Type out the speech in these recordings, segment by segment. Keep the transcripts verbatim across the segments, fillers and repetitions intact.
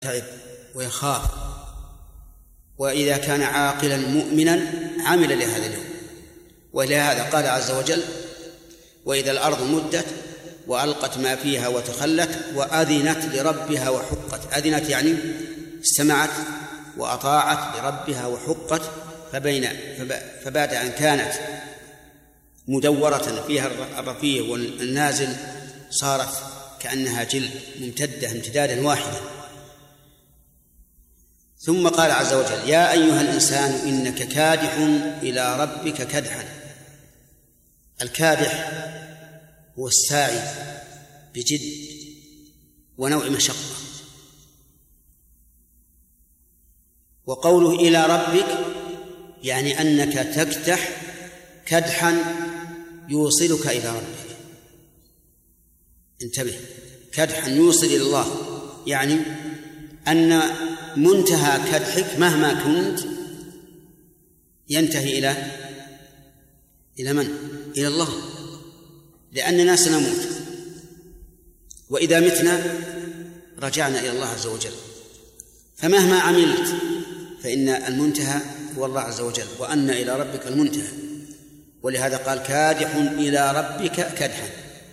يتعب ويخاف، وإذا كان عاقلا مؤمنا عمل لهذا اليوم. ولهذا قال عز وجل: وإذا الأرض مدت وألقت ما فيها وتخلت وأذنت لربها وحقت. أذنت يعني استمعت وأطاعت لربها وحقت. فبين فبعد أن كانت مدورة فيها الرفيع والنازل صارت كأنها جلد ممتدة امتدادا واحدا. ثم قال عز وجل: يا أيها الإنسان إنك كادح إلى ربك كدحا. الكادح هو الساعي بجد ونوع مشقة. وقوله إلى ربك يعني أنك تكدح كدحا يوصلك إلى ربك. انتبه، كدحا يوصل إلى الله، يعني أن منتهى كدحك مهما كنت ينتهي إلى إلى من؟ إلى الله، لأننا سنموت، وإذا متنا رجعنا إلى الله عز وجل. فمهما عملت فإن المنتهى هو الله عز وجل، وأن إلى ربك المنتهى. ولهذا قال: كادح إلى ربك كدحا.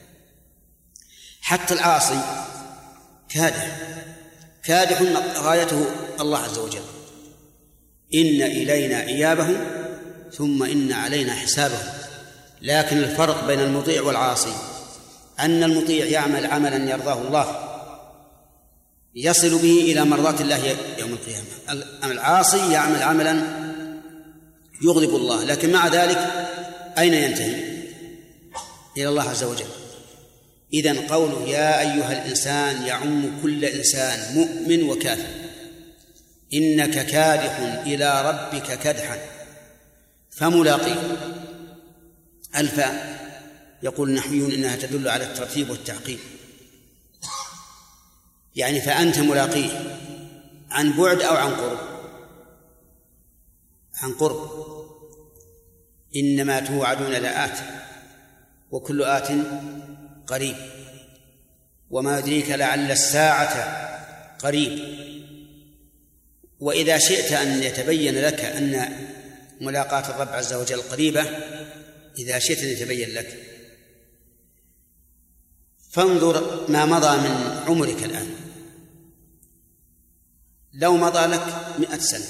حتى العاصي كادح كادح غايته الله عز وجل. إن إلينا إيابهم ثم إن علينا حسابهم. لكن الفرق بين المطيع والعاصي أن المطيع يعمل عملا يرضاه الله يصل به إلى مرضات الله يوم القيامة. العاصي يعمل عملا يغضب الله، لكن مع ذلك أين ينتهي؟ إلى الله عز وجل. إذن قوله يا أيها الإنسان يعم كل إنسان مؤمن وكافر. إنك كادح إلى ربك كدحا فملاقيه. الفاء يقول النحويون إنها تدل على الترتيب والتعقيب، يعني فأنت ملاقيه عن بعد أو عن قرب. عن قرب. إنما توعدون لآت وكل آت قريب، وما يدريك لعل الساعة قريب. وإذا شئت أن يتبين لك أن ملاقاة الرب عز وجل قريبة، إذا شئت أن يتبين لك فانظر ما مضى من عمرك الآن. لو مضى لك مئة سنة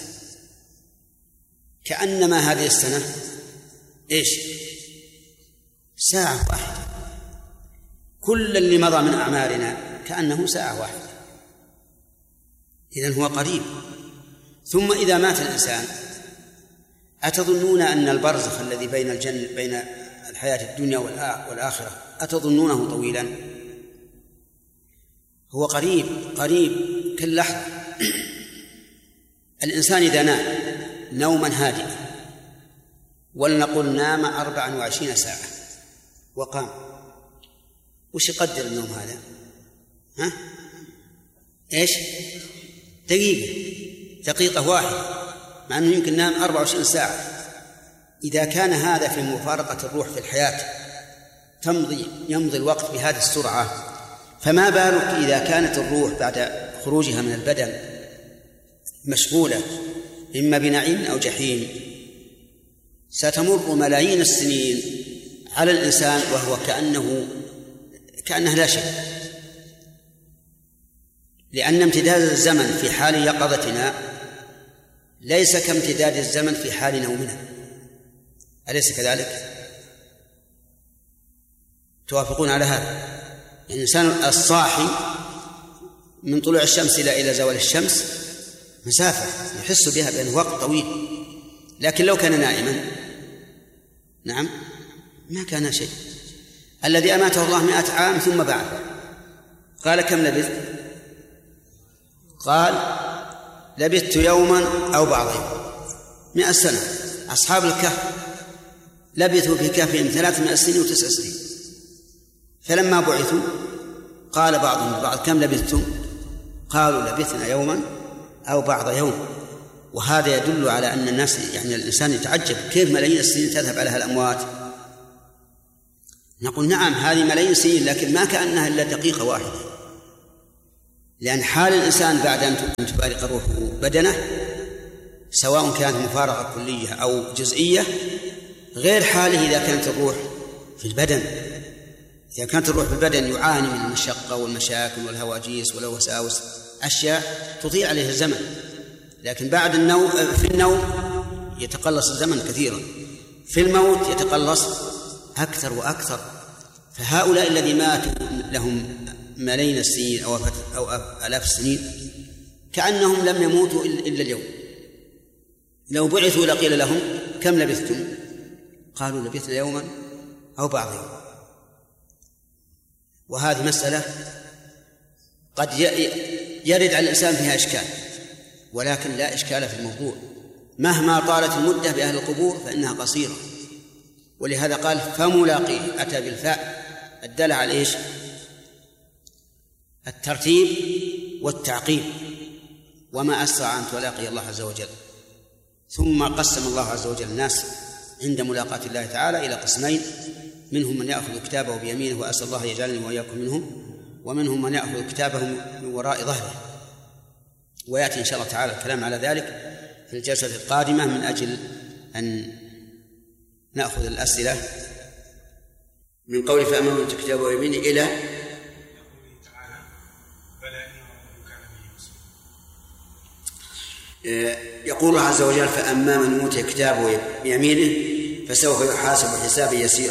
كأنما هذه السنة إيش؟ ساعة واحدة. كل اللي مضى من أعمارنا كأنه ساعة واحدة. إذن هو قريب. ثم إذا مات الإنسان أتظنون أن البرزخ الذي بين الجنة بين الحياة الدنيا والآخرة أتظنونه طويلا؟ هو قريب قريب كاللحظة. الإنسان إذا نام نوما هادئا، ولنقل نام أربعا وعشرين ساعة وقام، وش يقدر النوم هذا؟ ها؟ إيش؟ دقيقة دقيقة واحدة، مع أنه يمكن نام أربع وعشرين ساعة. إذا كان هذا في مفارقة الروح في الحياة تمضي يمضي الوقت بهذه السرعة، فما بالك إذا كانت الروح بعد خروجها من البدن مشغولة إما بنعيم أو جحيم؟ ستمر ملايين السنين على الإنسان وهو كأنه كأنه لا شيء، لأن امتداد الزمن في حال يقظتنا ليس كامتداد الزمن في حال نومنا. أليس كذلك؟ توافقون على هذا؟ الإنسان الصاحي من طلوع الشمس إلى زوال الشمس مسافة يحس بها بأنه وقت طويل، لكن لو كان نائما نعم ما كان شيء. الذي أماته الله مئة عام ثم بعثه قال كم لبثت؟ قال لبثت يوما أو بعض يوم. مئة سنة. أصحاب الكهف لبثوا في كهفهم ثلاثمائة سنين وتسع سنين، فلما بعثوا قال بعضهم البعض كم لبثتم؟ قالوا لبثنا يوما أو بعض يوم. وهذا يدل على أن الناس يعني الإنسان يتعجب كيف ملايين السنين تذهب عليها الأموات. نقول نعم هذه ملايين السنين، لكن ما كأنها إلا دقيقة واحدة. لأن حال الإنسان بعد أن تفارق روحه بدنه سواء كانت مفارقة كلية أو جزئية غير حاله إذا كانت الروح في البدن. إذا كانت الروح في البدن يعاني من المشقة والمشاكل والهواجيس والوساوس، أشياء تطيع عليه الزمن، لكن بعد النوم في النوم يتقلص الزمن كثيرا، في الموت يتقلص أكثر وأكثر. فهؤلاء الذي ماتوا لهم ملايين السنين أو أو آلاف السنين كأنهم لم يموتوا إلا اليوم. لو بعثوا لقيل لهم كم لبثتم؟ قالوا لبثنا يوما أو بعض يوم. وهذه مسألة قد يرد على الإنسان فيها إشكال، ولكن لا إشكال في الموضوع. مهما طالت المدة بأهل القبور فإنها قصيرة، ولهذا قال فملاقيه، أتى بالفاء الدالة على إيش؟ الترتيب والتعقيب، وما أسرع أن تلاقي الله عز وجل. ثم قسم الله عز وجل الناس عند ملاقاة الله تعالى إلى قسمين: منهم من يأخذ كتابه بيمينه، وأسأل الله يجعلني وإياكم منهم، ومنهم من يأخذ كتابه من وراء ظهره. ويأتي إن شاء الله تعالى الكلام على ذلك في الجلسة القادمة من أجل أن نأخذ الأسئلة من قول فأما من كتابه بيمينه إلى يقول الله عز وجل فأما من أوتي كتابه بيمينه فسوف يحاسب حسابا يسيرا.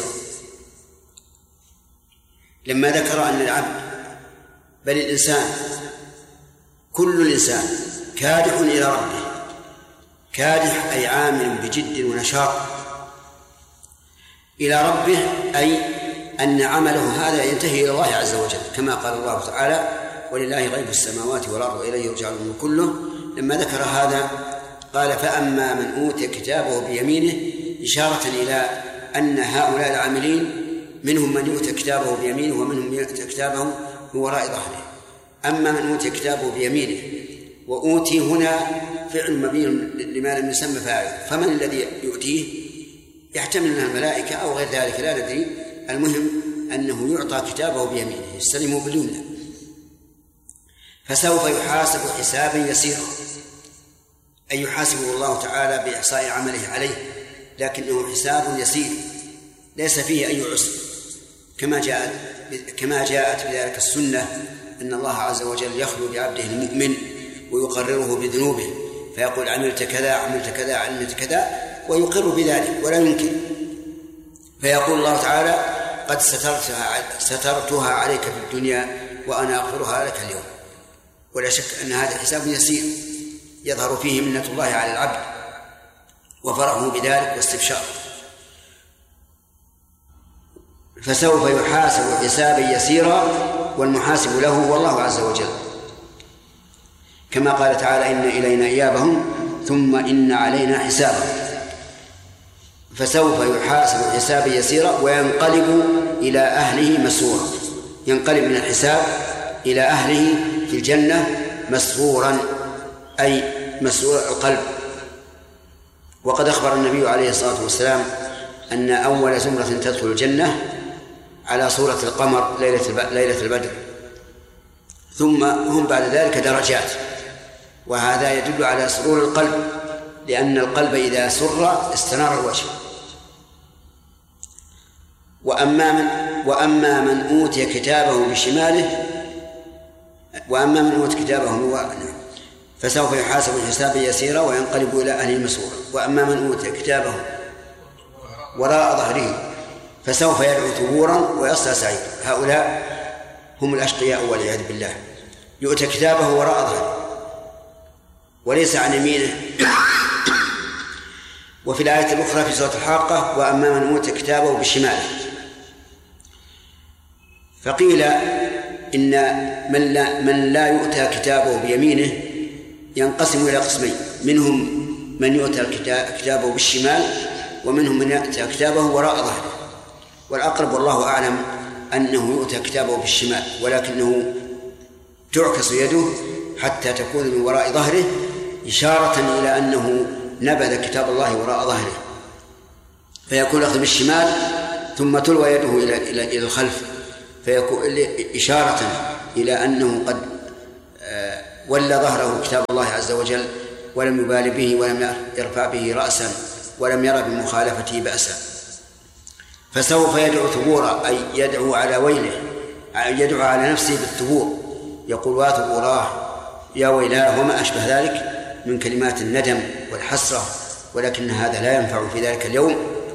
لما ذكر أن العبد بل الإنسان كل الإنسان كادح إلى ربه، كادح أي عامل بجد ونشاط إلى ربه، أي أن عمله هذا ينتهي إلى الله عز وجل، كما قال الله تعالى ولله غيب السماوات والأرض وإليه يرجع الأمر كله. لما ذكر هذا قال فأما من أوتي كتابه بيمينه، إشارة إلى أن هؤلاء العاملين منهم من يؤتى كتابه بيمينه ومنهم من يؤتى كتابه من وراء ظهره. أما من أوتي كتابه بيمينه، وأوتي هنا فعل مبني لما لم يسمى فاعل، فمن الذي يؤتيه؟ يحتمل أنها الملائكة أو غير ذلك لا ندري، المهم أنه يعطى كتابه بيمينه يستلمه باليمنى. فسوف يحاسب حسابا يسيرا، أي يحاسبه الله تعالى بإحصاء عمله عليه، لكنه حساب يسير ليس فيه أي عسر، كما جاءت كما جاءت بذلك السنة أن الله عز وجل يخلو بعبده المؤمن ويقرره بذنوبه، فيقول عملت كذا عملت كذا عملت كذا، ويقر بذلك ولا ينكر، فيقول الله تعالى قد سترتها, سترتها عليك في الدنيا وأنا أغفرها لك اليوم. ولا شك أن هذا حساب يسير يظهر فيه منة الله على العبد وفرحه بذلك واستبشاره. فسوف يحاسب حسابا يسيرا، والمحاسب له هو الله عز وجل، كما قال تعالى إن إلينا إيابهم ثم إن علينا حسابهم. فسوف يحاسب حسابا يسيرا وينقلب إلى أهله مسرورا، ينقلب من الحساب إلى أهله في الجنة مسرورا، أي مسرور القلب. وقد أخبر النبي عليه الصلاة والسلام أن أول زمرة تدخل الجنة على صورة القمر ليلة البدر، ثم هم بعد ذلك درجات، وهذا يدل على سرور القلب، لأن القلب إذا سر استنار الوجه. وأما من, وأما من أوتي كتابه بشماله وأما من أوتي كتابه فسوف يحاسب حسابا يسيرا وينقلب إلى أهله مسرورا. وأما من أوتي كتابه وراء ظهره فسوف يدعو ثبورا ويصلى سعيرا. هؤلاء هم الأشقياء والعياذ بالله، يؤتى كتابه وراء ظهره وليس عن يمينه. وفي الآية الأخرى في سورة الحاقة وأما من أوتي كتابه بشماله، فقيل إن من لا, من لا يؤتى كتابه بيمينه ينقسم إلى قسمين: منهم من يؤتى كتابه بالشمال، ومنهم من يؤتى كتابه وراء ظهره. والأقرب والله أعلم أنه يؤتى كتابه بالشمال، ولكنه تعكس يده حتى تكون من وراء ظهره، إشارة إلى أنه نبذ كتاب الله وراء ظهره، فيكون أخذ بالشمال ثم تلوى يده إلى إلى إلى الخلف، فيكون إشارة إلى أنه قد ولا ظهره كتاب الله عز وجل ولم يبال به ولم يرفع به رأسا ولم يرى بمخالفته بأسا، فسوف يدعو ثبورا، أي يدعو على ويله، يدعو على نفسه بالثبور، يقول واثبوراه يا ويلاه وما أشبه ذلك من كلمات الندم والحسرة، ولكن هذا لا ينفع في ذلك اليوم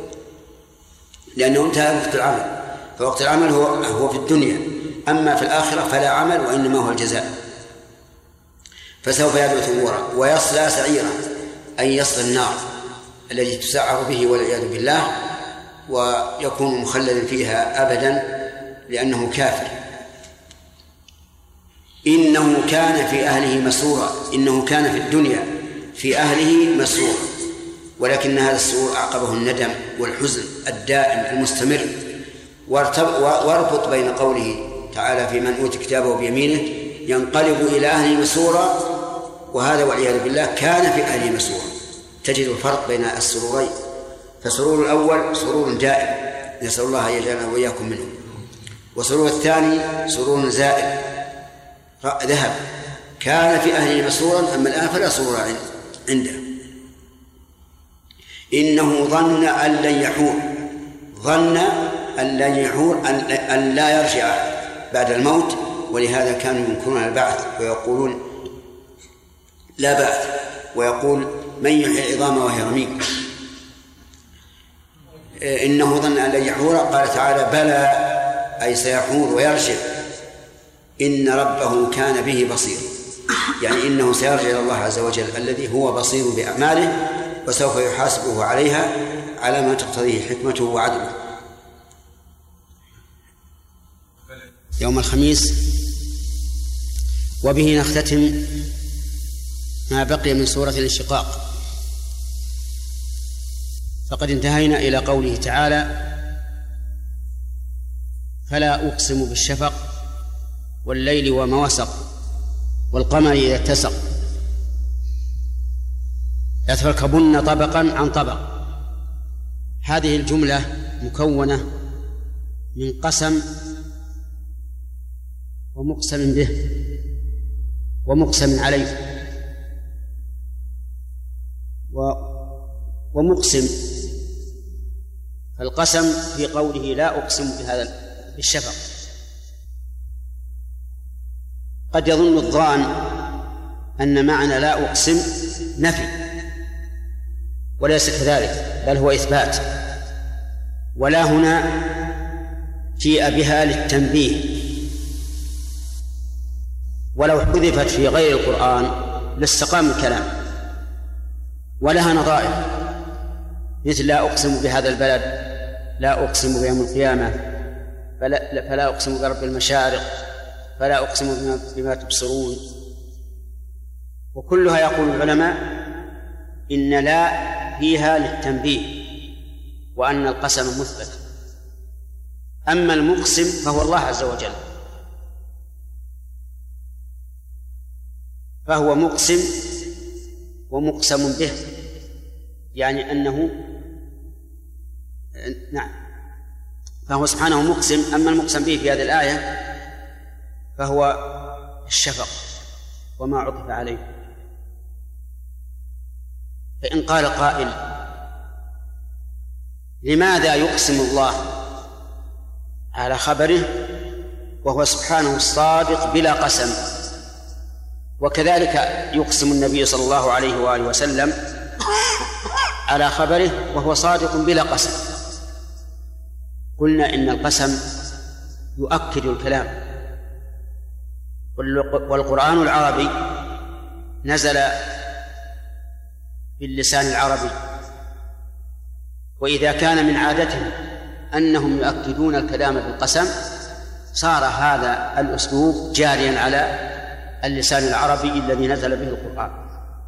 لأنه انتهى وقت العمل، فوقت العمل هو هو في الدنيا، أما في الآخرة فلا عمل وإنما هو الجزاء. فسوف يدعو ثبورا ويصلى سعيرا، أي يصلى النار التي تسعر به والعياذ بالله، ويكون مخلدا فيها أبدا لأنه كافر. إنه كان في أهله مسرورا، إنه كان في الدنيا في أهله مسرورا، ولكن هذا السرور أعقبه الندم والحزن الدائم المستمر. واربط بين قوله تعالى في من أوتي كتابه بيمينه ينقلب إلى أهله مسرورا، وهذا والعياذ بالله كان في أهله مسرورا، تجد الفرق بين السرورين. فسرور الأول سرور دائم نسأل الله أن يجعلنا وإياكم منه، وسرور الثاني سرور زائل ذهب، كان في أهله مسرورا أما الآن فلا سرور عنده. إنه ظن أن لن يحور، ظن أن لن يحور، أن لا يرجع بعد الموت، ولهذا كانوا ينكرون البعث ويقولون لا بعث، ويقول من يحيي العظام وهي رميم. إنه ظن أن لن يحور، قال تعالى بلى أي سيحور ويرجع، إن ربه كان به بصير، يعني إنه سيرجع إلى الله عز وجل الذي هو بصير بأعماله، وسوف يحاسبه عليها على ما تقتضيه حكمته وعدله. يوم الخميس. وبه نختتم ما بقي من سورة الانشقاق، فقد انتهينا إلى قوله تعالى فلا أقسم بالشفق والليل وما وسق والقمر إذا اتسق لتركبن طبقا عن طبق. هذه الجملة مكونة من قسم ومقسم به ومقسم عليه ومقسم. فالقسم في قوله لا أقسم بهذا بالشفق، قد يظن الظان أن معنى لا أقسم نفي، وليس كذلك، بل هو إثبات. ولا هنا جيء بها للتنبيه، ولو حذفت في غير القرآن لاستقام الكلام. ولها نظائر مثل لا أقسم بهذا البلد، لا أقسم بيوم القيامة، فلا, فلا أقسم برب المشارق، فلا أقسم بما, بما تبصرون. وكلها يقول العلماء إن لا فيها للتنبيه، وأن القسم مثبت. أما المقسم فهو الله عز وجل، فهو مقسم ومقسم به، يعني أنه نعم فهو سبحانه مقسم. أما المقسم به في هذه الآية فهو الشفق وما عطف عليه. فإن قال قائل لماذا يقسم الله على خبره وهو سبحانه الصادق بلا قسم، وكذلك يقسم النبي صلى الله عليه وآله وسلم على خبره وهو صادق بلا قسم؟ قلنا إن القسم يؤكد الكلام، والقرآن العربي نزل باللسان العربي، وإذا كان من عادتهم أنهم يؤكدون الكلام بالقسم صار هذا الأسلوب جاريا على اللسان العربي الذي نزل به القرآن.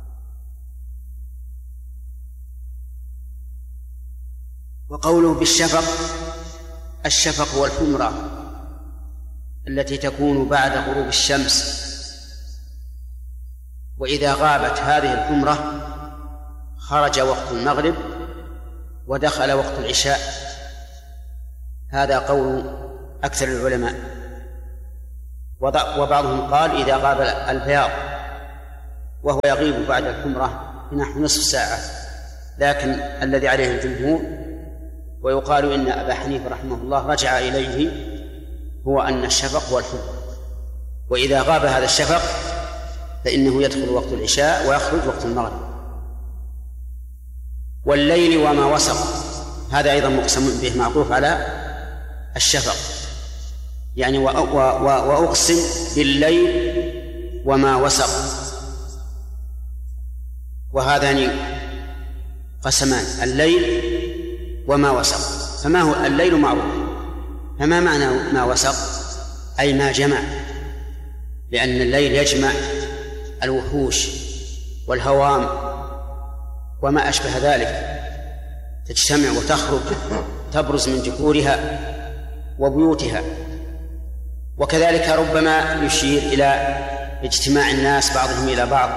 وقوله بالشفق، الشفق هو الحمرة التي تكون بعد غروب الشمس، وإذا غابت هذه الحمرة خرج وقت المغرب ودخل وقت العشاء. هذا قول أكثر العلماء. وبعضهم قال إذا غاب البياض وهو يغيب بعد الحمرة بنحو نصف ساعة، لكن الذي عليه الجمهور ويقال إن أبا حنيفة رحمه الله رجع إليه هو أن الشفق هو الحمر، وإذا غاب هذا الشفق فإنه يدخل وقت العشاء ويخرج وقت المغرب. والليل وما وسق هذا أيضا مقسم به معطوف على الشفق، يعني وأقسم بالليل وما وسق، وهذان قسمان الليل وما وسق. فما هو الليل معروف، فما معنى ما وسق؟ أي ما جمع، لأن الليل يجمع الوحوش والهوام وما أشبه ذلك، تجتمع وتخرج تبرز من جذورها وبيوتها. وكذلك ربما يشير إلى اجتماع الناس بعضهم إلى بعض.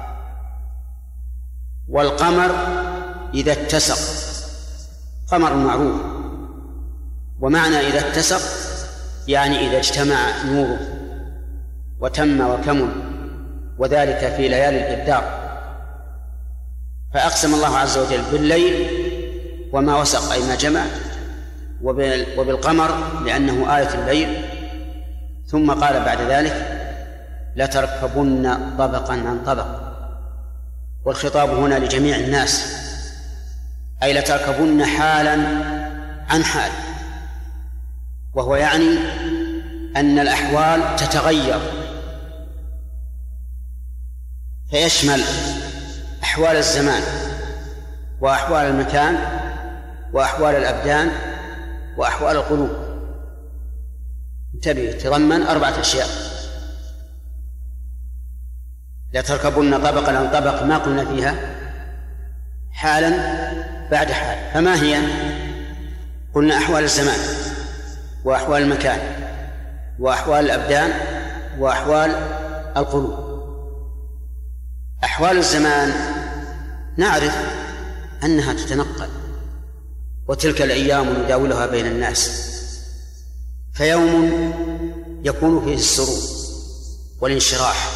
والقمر إذا اتسق، قمر معروف، ومعنى إذا اتسق يعني إذا اجتمع نوره وتم وكمل، وذلك في ليالي الإبدار. فأقسم الله عز وجل بالليل وما وسق أي ما جمع، وبالقمر لأنه آية الليل. ثم قال بعد ذلك لتركبن طبقا عن طبق، والخطاب هنا لجميع الناس، أي لتركبن حالا عن حال، وهو يعني أن الأحوال تتغير، فيشمل أحوال الزمان وأحوال المكان وأحوال الأبدان وأحوال القلوب. انتبه، تضمن أربعة أشياء. لا تركبن طبقا عن طبق، ما قلنا فيها حالا بعد حال، فما هي؟ قلنا أحوال الزمان وأحوال المكان وأحوال الأبدان وأحوال القلوب. أحوال الزمان نعرف أنها تتنقل، وتلك الأيام نداولها بين الناس، فيوم يكون فيه السرور والانشراح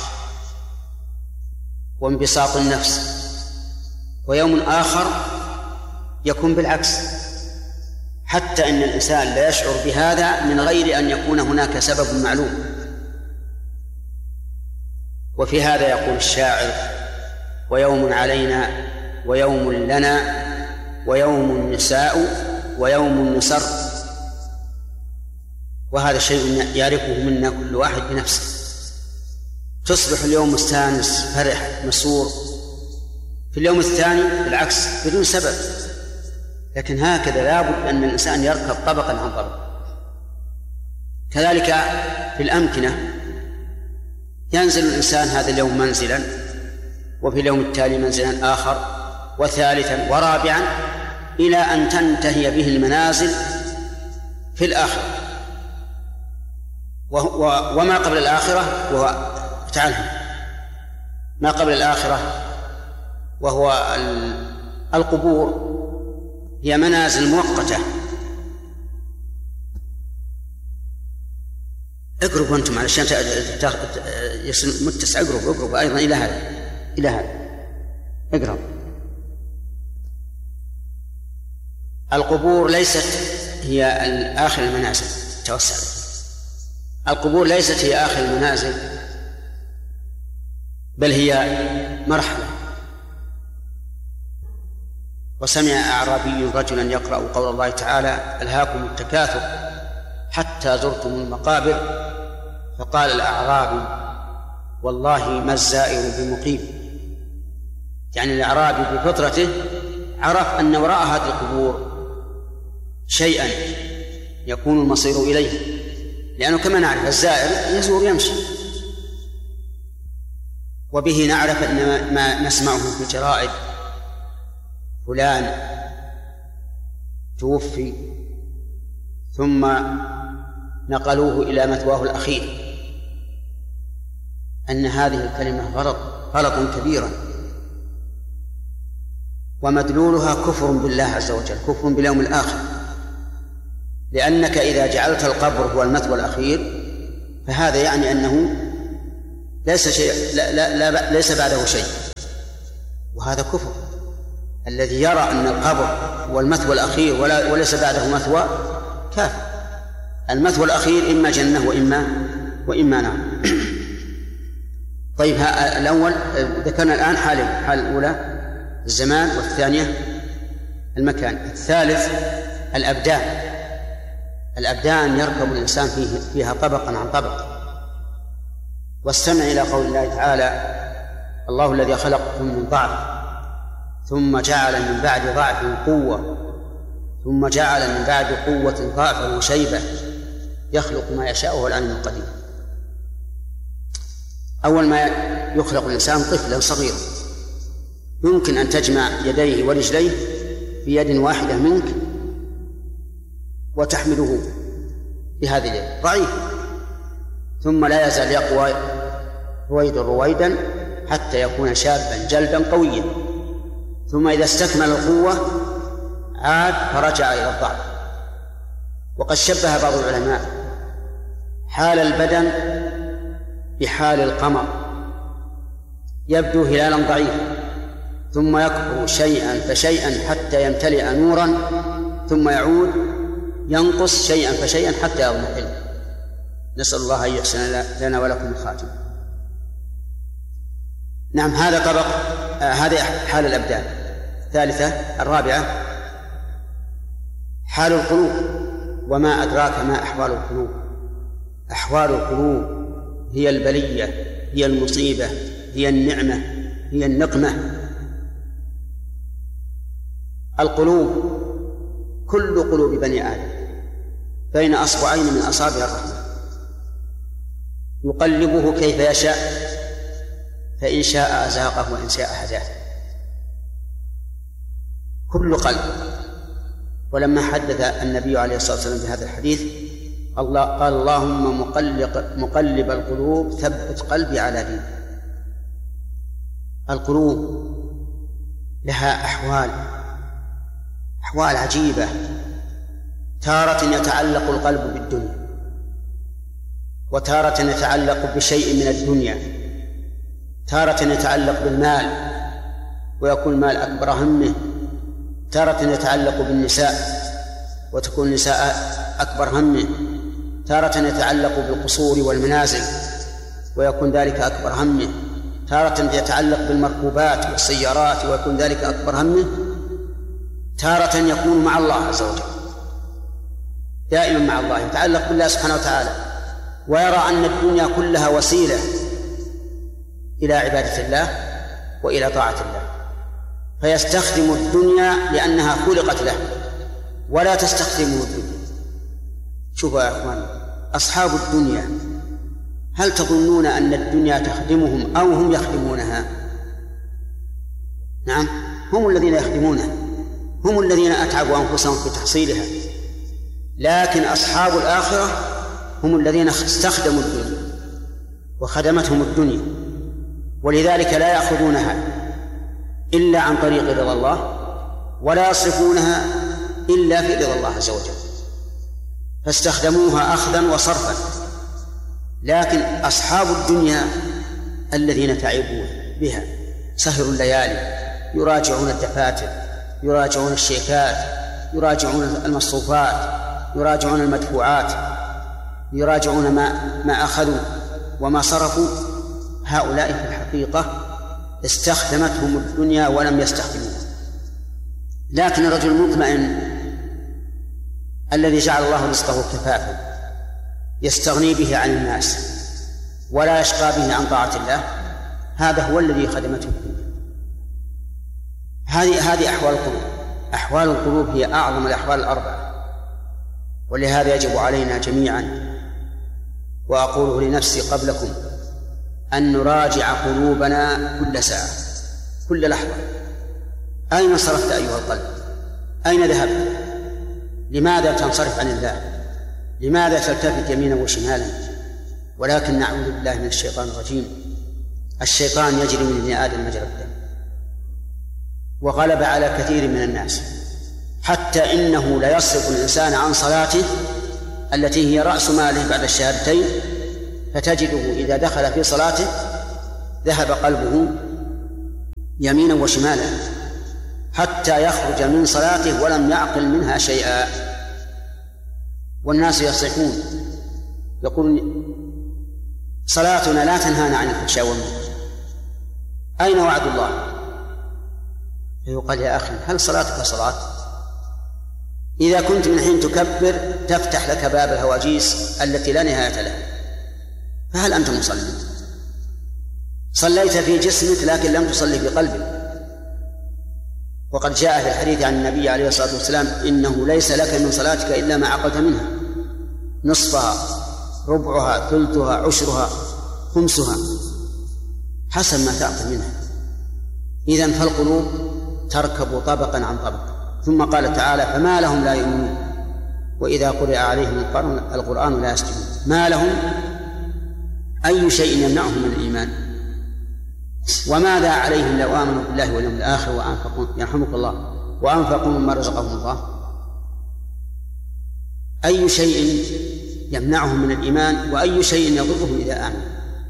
وانبساط النفس، ويوم آخر يكون بالعكس، حتى إن الإنسان لا يشعر بهذا من غير أن يكون هناك سبب معلوم. وفي هذا يقول الشاعر: ويوم علينا ويوم لنا ويوم نساء ويوم نسر. وهذا شيء يعرفه منا كل واحد بنفسه. تصبح اليوم مستانس فرح مسرور، في اليوم الثاني بالعكس بدون سبب. لكن هكذا لابد أن الإنسان يركب طبقا عن طبق. كذلك في الأمكنة، ينزل الإنسان هذا اليوم منزلا، وفي اليوم التالي منزلا آخر، وثالثا ورابعا، إلى أن تنتهي به المنازل في الآخرة. وما قبل الآخرة وهو تعالهم ما قبل الآخرة وهو القبور، هي منازل مؤقتة. اقربوا أنتم علشان يصير متسع. اقربوا اقربوا أيضا إلى هذا إلى هذا اقرب. القبور ليست هي آخر المنازل، توسع. القبور ليست هي آخر المنازل، بل هي مرحلة. وسمع أعرابي رجلا يقرأ قول الله تعالى: ألهاكم التكاثر حتى زرتم المقابر، فقال الأعرابي: والله ما الزائر بمقيم. يعني الأعرابي بفطرته عرف أن وراء هذه القبور شيئا يكون المصير إليه، لأنه كما نعرف الزائر يزور يمشي. وبه نعرف أن ما نسمعه في الجرائد: فلان توفي ثم نقلوه إلى مثواه الأخير، أن هذه الكلمة غلط غلطا كبيرا، ومدلولها كفر بالله عز وجل، كفر باليوم الآخر. لأنك إذا جعلت القبر هو المثوى الأخير فهذا يعني أنه ليس شيء لا لا لا ليس بعده شيء، وهذا كفر. الذي يرى أن القبر هو المثوى الأخير ولا وليس بعده مثوى كافر. المثوى الأخير إما جنة وإما وإما نار. طيب الأول ذكرنا الآن حالين، حال الأولى الزمان والثانية المكان. الثالث الأبدان. الأبدان يركب الإنسان فيه فيها طبقا عن طبق. واستمع إلى قول الله تعالى: الله الذي خلقكم من ضعف ثم جعل من بعد ضعف قوة ثم جعل من بعد قوة ضعفا وشيبة يخلق ما يشاء وهو العليم القدير. أول ما يخلق الإنسان طفلا صغيرا يمكن أن تجمع يديه ورجليه في يد واحدة منك وتحمله بهذه اليد، ضعيف، ثم لا يزال يقوى رويدا رويدا حتى يكون شابا جلدا قويا، ثم إذا استكمل القوة عاد فرجع إلى الضعف. وقد شبه بعض العلماء حال البدن بحال القمر، يبدو هلالا ضعيفا ثم يكبر شيئا فشيئا حتى يمتلئ نورا ثم يعود ينقص شيئا فشيئا حتى يضمحل. نسأل الله أن يحسن لنا ولكم الخاتم. نعم، هذا طبق آه هذا حال الأبدان. الثالثة الرابعة حال القلوب. وما أدراك ما أحوال القلوب؟ أحوال القلوب هي البلية، هي المصيبة، هي النعمة، هي النقمة. القلوب كل قلوب بني آدم بين أصبعين من أصابع الرحمن يقلبه كيف يشاء، فإن شاء أزاقه وإن شاء هداه. كل قلب. ولما حدث النبي عليه الصلاة والسلام بهذا الحديث الله قال: اللهم مقلب, مقلب القلوب ثبت قلبي على دينك. القلوب لها أحوال أحوال عجيبة. تارة يتعلق القلب بالدنيا، وتارة يتعلق بشيء من الدنيا، تارة يتعلق بالمال ويكون المال أكبر همه، تارة يتعلق بالنساء وتكون النساء أكبر همه، تارة يتعلق بالقصور والمنازل ويكون ذلك أكبر همه، تارة يتعلق بالمركوبات والسيارات ويكون ذلك أكبر همه، تارة يكون مع الله عز وجل، دائما مع الله، يتعلق بالله سبحانه وتعالى، ويرى أن الدنيا كلها وسيلة إلى عبادة الله وإلى طاعة الله، فيستخدم الدنيا لأنها خلقت له ولا تستخدمه الدنيا. شوفوا يا أخوان، أصحاب الدنيا هل تظنون أن الدنيا تخدمهم أو هم يخدمونها؟ نعم، هم الذين يخدمونها، هم الذين أتعبوا أنفسهم في تحصيلها، لكن أصحاب الآخرة هم الذين استخدموا الدنيا وخدمتهم الدنيا، ولذلك لا يأخذونها إلا عن طريق رضا الله ولا يصرفونها إلا في رضا الله عز وجل، فاستخدموها أخذا وصرفا. لكن أصحاب الدنيا الذين تعبوا بها سهروا الليالي، يراجعون الدفاتر، يراجعون الشيكات، يراجعون المصروفات، يراجعون المدفوعات، يراجعون ما ما أخذوا وما صرفوا، هؤلاء في الحقيقة استخدمتهم الدنيا ولم يستخدموها. لكن الرجل المطمئن الذي جعل الله رزقه كفافا يستغني به عن الناس ولا يشقى به عن طاعة الله، هذا هو الذي خدمته الدنيا. هذه هذه أحوال القلوب. أحوال القلوب هي أعظم الأحوال الأربعة، ولهذا يجب علينا جميعا، وأقوله لنفسي قبلكم، أن نراجع قلوبنا كل ساعة كل لحظة. أين صرفت أيها القلب؟ أين ذهبت؟ لماذا تنصرف عن الله؟ لماذا تلتفت يمينا وشمالا؟ ولكن نعوذ بالله من الشيطان الرجيم. الشيطان يجري من ابن آدم مجرى الدم، وغلب على كثير من الناس، حتى إنه لا يصرف الإنسان عن صلاته التي هي رأس ماله بعد الشهادتين، فتجده إذا دخل في صلاته ذهب قلبه يمينا وشمالا حتى يخرج من صلاته ولم يعقل منها شيئا. والناس يصيحون يقولون صلاتنا لا تنهانا عن الفحشاء والمنكر، أين وعد الله؟ فيقال يا أخي هل صلاتك صلاة؟ إذا كنت من حين تكبر تفتح لك باب الهواجيس التي لا نهاية لها، فهل أنت مصلي؟ صليت في جسمك لكن لم تصلي بقلبك. وقد جاء في الحديث عن النبي عليه الصلاة والسلام إنه ليس لك من صلاتك إلا ما عقلت منها، نصفها، ربعها، ثلثها، عشرها، خمسها، حسب ما تعقل منها. إذن فالقلوب تركب طبقا عن طبق. ثم قال تعالى فما لهم لا يؤمنون وإذا قرئ عليهم القرآن لا يسجدون. ما لهم أي شيء يمنعهم من الإيمان؟ وماذا عليهم لو آمنوا بالله واليوم الآخر وأنفقوا يرحمك الله وأنفقوا مما رزقهم الله؟ أي شيء يمنعهم من الإيمان وأي شيء يضرهم إذا آمنوا؟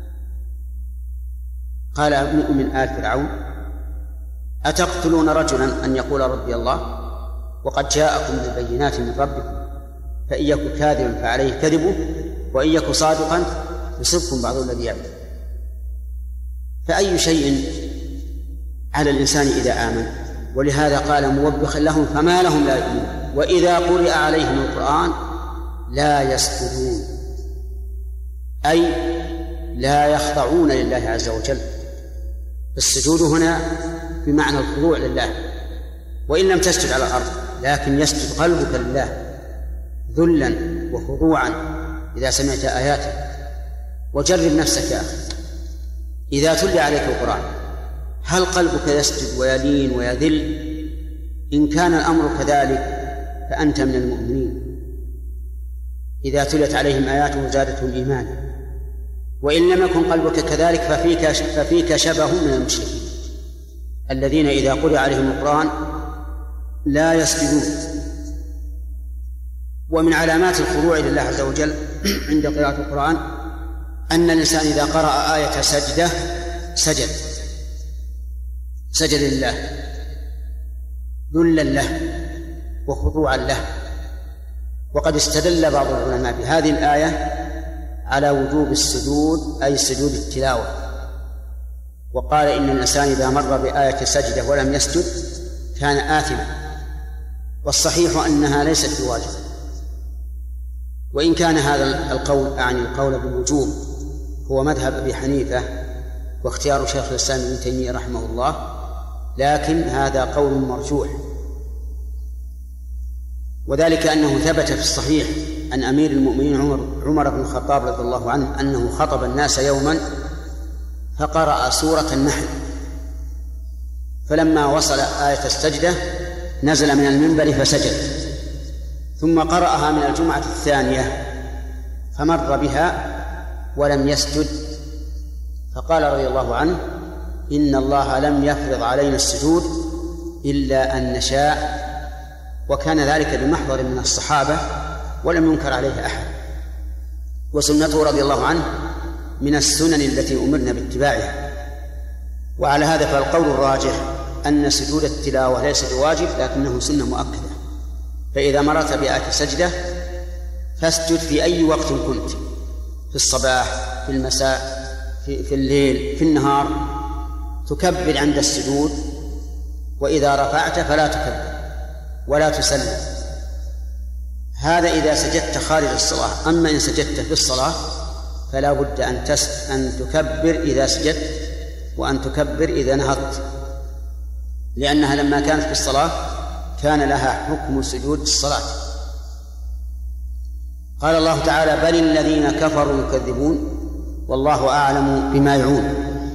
قال ابن من آل فرعون أتقتلون رجلا أن يقول ربي الله وقد جاءكم بالبينات من ربكم فإن يك كاذبا فعليه كذبه وإن يك صادقا يصبكم بعض الذي يعمل. فأي شيء على الإنسان إذا آمن؟ ولهذا قال موبخا لهم فما لهم لا يؤمنون وإذا قرئ عليهم القرآن لا يسجدون، أي لا يخضعون لله عز وجل. السجود هنا بمعنى الخضوع لله، وإن لم تسجد على الأرض لكن يسجد قلبك لله ذلا وخضوعا إذا سمعت آياته. وجرب نفسك يا أخي إذا تلي عليك القرآن هل قلبك يسجد ويلين ويذل؟ إن كان الأمر كذلك فأنت من المؤمنين. إذا تلت عليهم آياته زادتهم إيمانا. وإن لم يكن قلبك كذلك ففيك, ففيك شبه من المشركين الذين إذا قرئ عليهم القرآن لا يسجدون. ومن علامات الخضوع لله عز وجل عند قراءة القرآن أن الإنسان إذا قرأ آية سجدة سجد سجد لله ذلا له وخضوعا له. وقد استدل بعض العلماء بهذه الآية على وجوب السجود أي سجود التلاوة، وقال إن الإنسان إذا مر بآية سجدة ولم يسجد كان آثما، والصحيح أنها ليست بواجب. وإن كان هذا القول أعني القول بالوجوب هو مذهب أبي حنيفة واختيار شيخ الإسلام ابن تيمية رحمه الله، لكن هذا قول مرجوح، وذلك أنه ثبت في الصحيح عن أمير المؤمنين عمر, عمر بن الخطاب رضي الله عنه أنه خطب الناس يوما فقرأ سورة النحل، فلما وصل آية السجدة نزل من المنبر فسجد، ثم قرأها من الجمعة الثانية فمر بها ولم يسجد، فقال رضي الله عنه إن الله لم يفرض علينا السجود إلا أن نشاء، وكان ذلك بمحضر من الصحابة ولم ينكر عليه أحد، وسنته رضي الله عنه من السنن التي أمرنا باتباعها. وعلى هذا فالقول الراجح أن سجود التلاوة ليس بواجب لكنه سنة مؤكدة. فإذا مررت بآية سجدة فاسجد في أي وقت كنت، في الصباح، في المساء، في, في الليل، في النهار، تكبر عند السجود، وإذا رفعت فلا تكبر ولا تسلم. هذا إذا سجدت خارج الصلاة. أما إن سجدت في الصلاة فلا بد أن, تس... أن تكبر إذا سجدت وأن تكبر إذا نهضت، لأنها لما كانت في الصلاة كان لها حكم سجود الصلاة. قال الله تعالى بل الذين كفروا يكذبون والله أعلم بما يعون.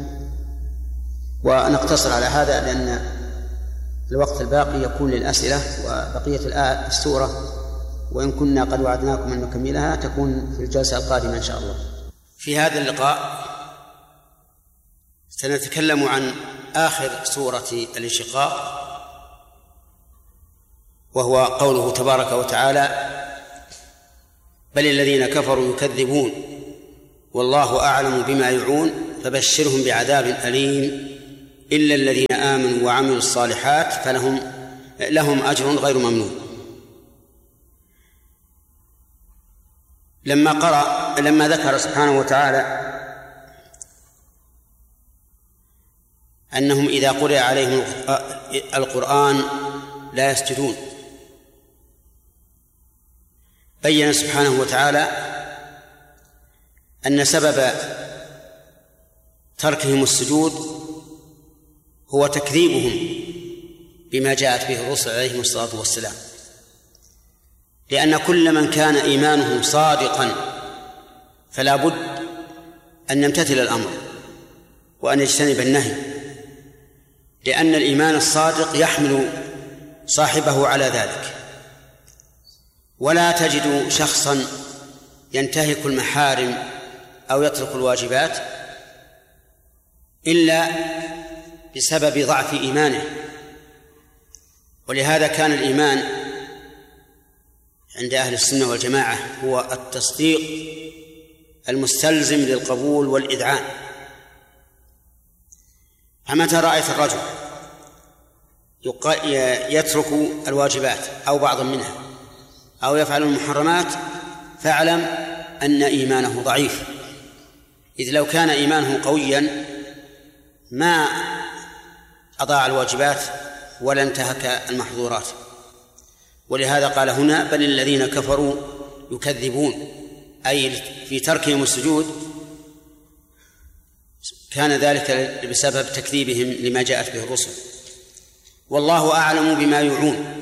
ونقتصر على هذا لأن الوقت الباقي يكون للأسئلة، وبقية السورة وإن كنا قد وعدناكم أن نكملها تكون في الجلسة القادمة إن شاء الله. في هذا اللقاء سنتكلم عن آخر سورة الانشقاق، وهو قوله تبارك وتعالى بل الذين كفروا يكذبون والله أعلم بما يعون فبشرهم بعذاب أليم إلا الذين آمنوا وعملوا الصالحات فلهم لهم أجر غير ممنون. لما قرأ لما ذكر سبحانه وتعالى أنهم إذا قرئ عليهم القرآن لا يسجدون، بين سبحانه وتعالى أن سبب تركهم السجود هو تكذيبهم بما جاءت به الرسل عليهم الصلاة والسلام، لأن كل من كان إيمانه صادقا فلا بد أن يمتثل الأمر وأن يجتنب النهي، لأن الإيمان الصادق يحمل صاحبه على ذلك. ولا تجد شخصا ينتهك المحارم أو يترك الواجبات إلا بسبب ضعف إيمانه. ولهذا كان الإيمان عند أهل السنة والجماعة هو التصديق المستلزم للقبول والإذعان. فمتى رأيت الرجل يترك الواجبات أو بعضا منها أو يفعل المحرمات فاعلم أن إيمانه ضعيف، إذ لو كان إيمانه قويا ما أضاع الواجبات ولا انتهك المحظورات. ولهذا قال هنا بل الذين كفروا يكذبون، أي في تركهم السجود كان ذلك بسبب تكذيبهم لما جاءت به الرسل. والله أعلم بما يوعون،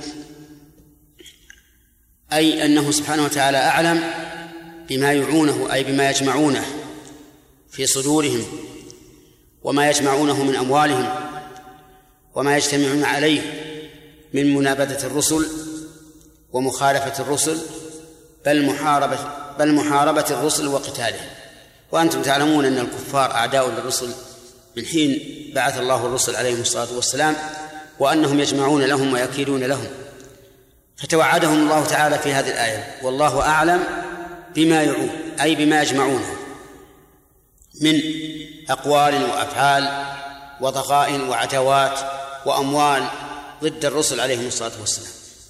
أي أنه سبحانه وتعالى أعلم بما يوعونه، أي بما يجمعونه في صدورهم وما يجمعونه من أموالهم وما يجتمعون عليه من منابذة الرسل ومخالفة الرسل بل محاربة بل محاربة الرسل وقتالهم. وأنتم تعلمون أن الكفار أعداء للرسل من حين بعث الله الرسل عليهم الصلاة والسلام، وأنهم يجمعون لهم ويكيدون لهم، فتوعدهم الله تعالى في هذه الآية والله أعلم بما يعون، أي بما يجمعونه من أقوال وأفعال وضغائن وعداوات وأموال ضد الرسل عليهم الصلاة والسلام.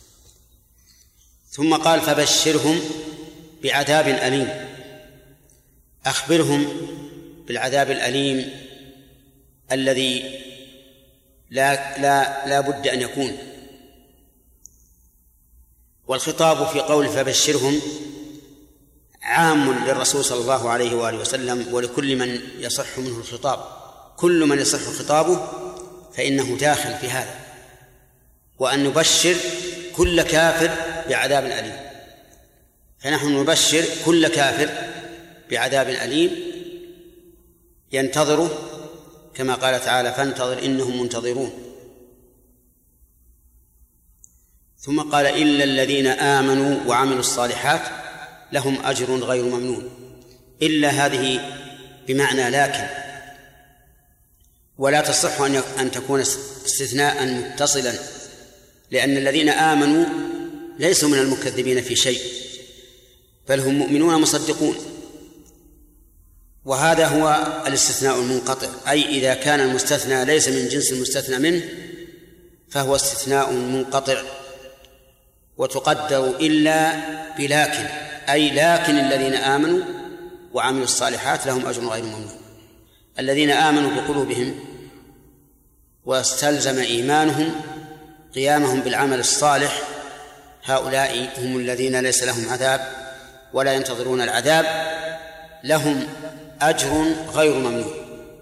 ثم قال فبشرهم بعذاب أليم، أخبرهم بالعذاب الأليم الذي لا, لا, لا بد أن يكون. والخطاب في قول فبشرهم عام للرسول صلى الله عليه وآله وسلم ولكل من يصح منه الخطاب، كل من يصح خطابه فإنه داخل في هذا، وأن نبشر كل كافر بعذاب أليم. فنحن نبشر كل كافر بعذاب أليم ينتظره كما قال تعالى فانتظر إنهم منتظرون. ثم قال إلا الذين آمنوا وعملوا الصالحات لهم أجر غير ممنون. إلا هذه بمعنى لكن، ولا تصح أن تكون استثناء متصلا، لأن الذين آمنوا ليسوا من المكذبين في شيء بل هم مؤمنون مصدقون. وهذا هو الاستثناء المنقطع، أي إذا كان المستثنى ليس من جنس المستثنى منه فهو استثناء منقطع. وتقدر إلا بلكن، أي لكن الذين آمنوا وعملوا الصالحات لهم أجر غير ممنون. الذين آمنوا بقلوبهم واستلزم إيمانهم قيامهم بالعمل الصالح هؤلاء هم الذين ليس لهم عذاب ولا ينتظرون العذاب، لهم أجر غير ممنون.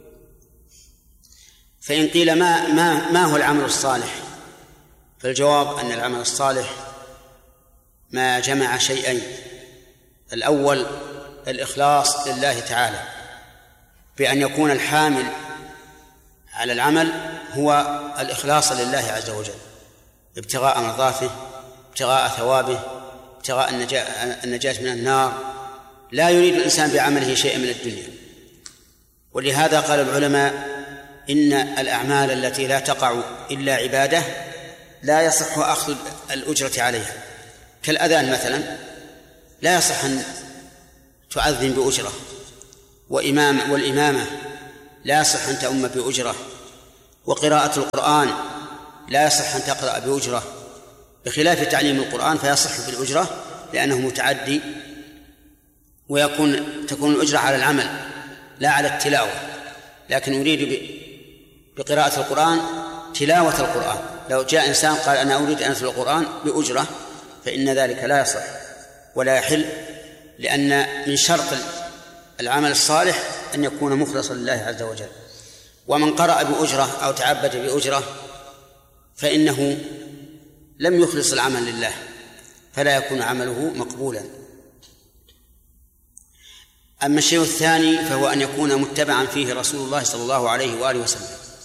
فإن قيل ما, ما, ما هو العمل الصالح؟ فالجواب أن العمل الصالح ما جمع شيئين: الأول الإخلاص لله تعالى بأن يكون الحامل على العمل هو الإخلاص لله عز وجل، ابتغاء مرضاته، ابتغاء ثوابه، ابتغاء النجاة من النار، لا يريد الإنسان بعمله شيئا من الدنيا. ولهذا قال العلماء إن الأعمال التي لا تقع إلا عبادة لا يصح أخذ الأجرة عليها، كالأذان مثلا لا يصح أن تؤذن بأجرة، وإمام والإمامة لا يصح أن تؤم بأجرة، وقراءة القرآن لا يصح أن تقرأ بأجرة، بخلاف تعليم القرآن فيصح بالأجرة لأنه متعدي، ويكون تكون الأجرة على العمل لا على التلاوة. لكن أريد بقراءة القرآن تلاوة القرآن. لو جاء إنسان قال أنا أريد أن أتلو القرآن بأجرة فإن ذلك لا يصح ولا يحل، لأن من شرط العمل الصالح أن يكون مخلصا لله عز وجل. ومن قرأ بأجرة أو تعبد بأجرة فإنه لم يخلص العمل لله، فلا يكون عمله مقبولا. أما الشيء الثاني فهو أن يكون متبعا فيه رسول الله صلى الله عليه وآله وسلم،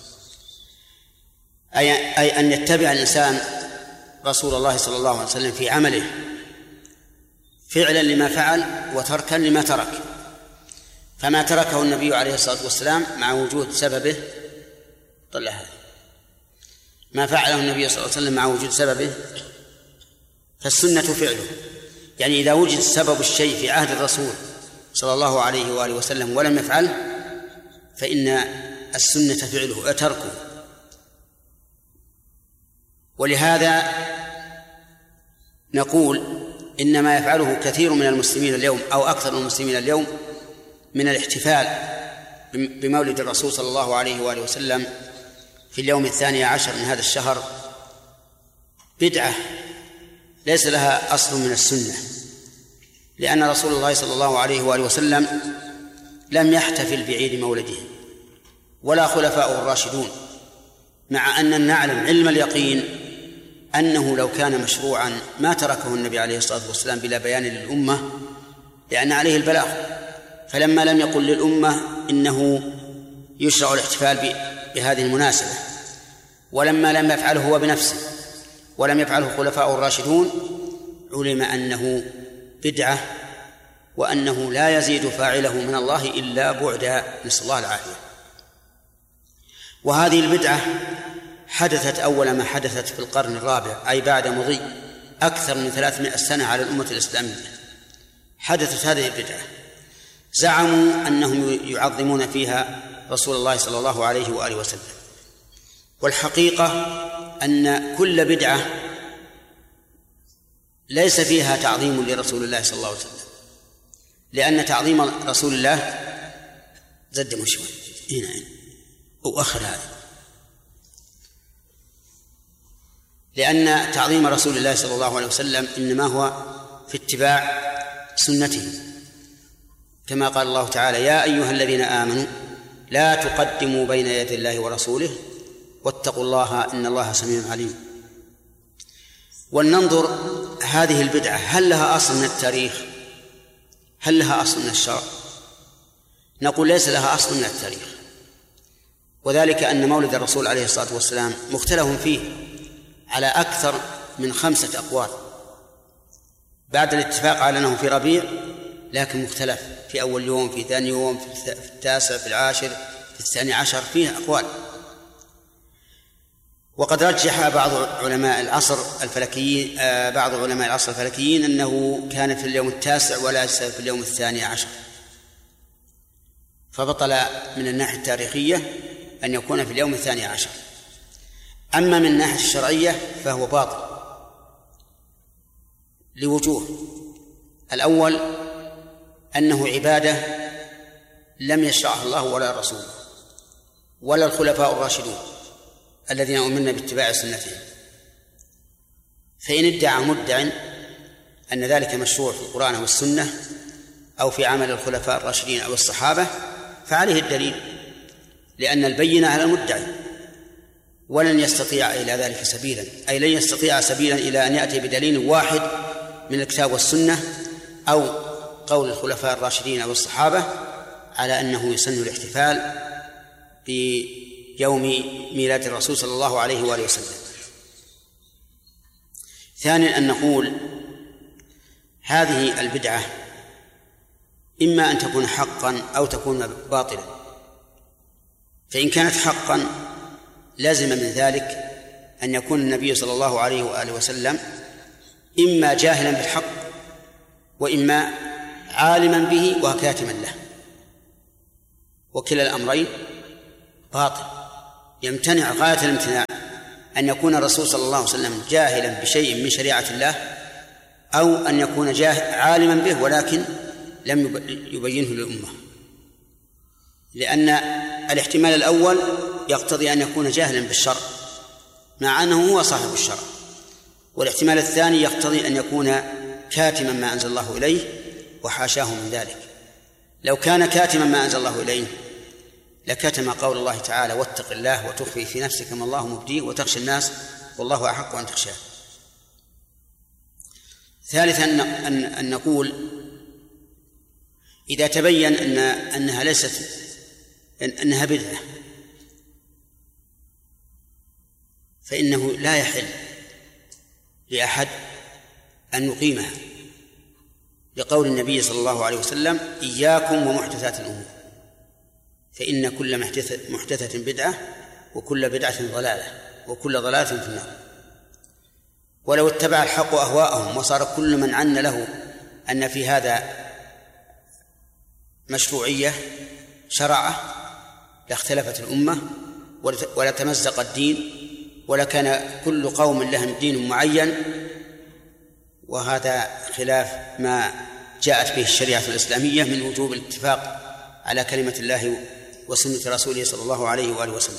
أي أن يتبع الإنسان رسول الله صلى الله عليه وسلم في عمله فعلا لما فعل وتركا لما ترك. فما تركه النبي عليه الصلاة والسلام مع وجود سببه طلع هذا ما فعله النبي صلى الله عليه وسلم مع وجود سببه فالسنة فعله. يعني إذا وجد سبب الشيء في عهد الرسول صلى الله عليه وآله وسلم ولم يفعله فإن السنة فعله تركه. ولهذا نقول إن ما يفعله كثير من المسلمين اليوم أو أكثر من المسلمين اليوم من الاحتفال بمولد الرسول صلى الله عليه وآله وسلم في اليوم الثاني عشر من هذا الشهر بدعة ليس لها أصل من السنة، لأن رسول الله صلى الله عليه وآله وسلم لم يحتفل بعيد مولده ولا خلفاؤه الراشدون، مع أن نعلم علم اليقين أنه لو كان مشروعا ما تركه النبي عليه الصلاة والسلام بلا بيان للأمة، لأن عليه البلاغ. فلما لم يقل للأمة إنه يشرع الاحتفال بهذه المناسبة، ولما لم يفعله هو بنفسه ولم يفعله خلفاؤه الراشدون، علم أنه بدعة وأنه لا يزيد فاعله من الله إلا بعدا، نسأل الله العافية. وهذه البدعة حدثت أول ما حدثت في القرن الرابع، أي بعد مضي أكثر من ثلاثمائة سنة على الأمة الإسلامية. حدثت هذه البدعة، زعموا أنهم يعظمون فيها رسول الله صلى الله عليه وآله وسلم، والحقيقة أن كل بدعة ليس فيها تعظيم لرسول الله صلى الله عليه وسلم، لأن تعظيم رسول الله زد شوي هنا وأخر هذا، لأن تعظيم رسول الله صلى الله عليه وسلم إنما هو في اتباع سنته، كما قال الله تعالى: يا أيها الذين آمنوا لا تقدموا بين يدي الله ورسوله واتقوا الله إن الله سميع عليم. ولننظر هذه البدعة هل لها أصل من التاريخ؟ هل لها أصل من الشرع؟ نقول ليس لها أصل من التاريخ، وذلك أن مولد الرسول عليه الصلاة والسلام مختلف فيه على أكثر من خمسة أقوال، بعد الاتفاق على أنه في ربيع لكن مختلف في أول يوم، في ثاني يوم، في التاسع، في العاشر، في الثاني عشر، فيه أقوال. وقد رجح بعض علماء العصر الفلكيين بعض علماء العصر الفلكيين أنه كان في اليوم التاسع وليس في اليوم الثاني عشر، فبطل من الناحية التاريخية أن يكون في اليوم الثاني عشر. أما من الناحية الشرعية فهو باطل لوجوه: الأول أنه عبادة لم يشرعها الله ولا الرسول ولا الخلفاء الراشدون الذين أمرنا باتباع سنتهم، فإن ادعى مدع أن ذلك مشروع في القرآن والسنة أو في عمل الخلفاء الراشدين أو الصحابة فعليه الدليل، لأن البينة على المدعي، ولن يستطيع إلى ذلك سبيلا، أي لن يستطيع سبيلا إلى أن يأتي بدليل واحد من الكتاب والسنة أو قول الخلفاء الراشدين أو الصحابة على أنه يسن الاحتفال بيوم ميلاد الرسول صلى الله عليه وآله وسلم. ثانيا أن نقول هذه البدعة إما أن تكون حقا أو تكون باطلا، فإن كانت حقا لازم من ذلك أن يكون النبي صلى الله عليه وآله وسلم إما جاهلا بالحق وإما عالما به وكاتما له، وكلا الأمرين باطل، يمتنع غاية الامتناع أن يكون الرسول صلى الله عليه وسلم جاهلا بشيء من شريعة الله، أو أن يكون جاهل عالما به ولكن لم يبينه للأمة، لأن الاحتمال الأول يقتضي أن يكون جاهلا بالشرع مع أنه هو صاحب الشرع، والاحتمال الثاني يقتضي أن يكون كاتما ما أنزل الله إليه وحاشاه من ذلك. لو كان كاتما ما أنزل الله إليه لكتم قول الله تعالى واتق الله وتخفي في نفسك ما الله مبديه وتخشى الناس والله أحق أن تخشاه. ثالثا أن, أن نقول إذا تبين أن أنها ليست أنها بدعة فإنه لا يحل لأحد أن يقيمها، لقول النبي صلى الله عليه وسلم إياكم ومحدثات الأمور فإن كل محدثة بدعة وكل بدعة ضلالة وكل ضلالة في النار. ولو اتبع الحق أهواءهم وصار كل من عن له أن في هذا مشروعية شرعة لاختلفت الأمة ولا تمزق الدين ولا كان كل قوم لهم دين معين، وهذا خلاف ما جاءت به الشريعة الإسلامية من وجوب الاتفاق على كلمة الله وسنة رسوله صلى الله عليه وآله وسلم.